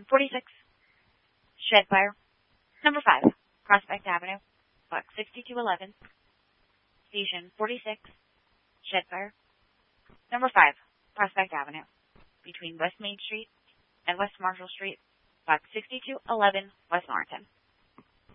Station 46, shed fire. Number 5, Prospect Avenue, Box 6211. Station 46, shed fire. Number 5, Prospect Avenue, between West Main Street and West Marshall Street, Box 6211, West Martin.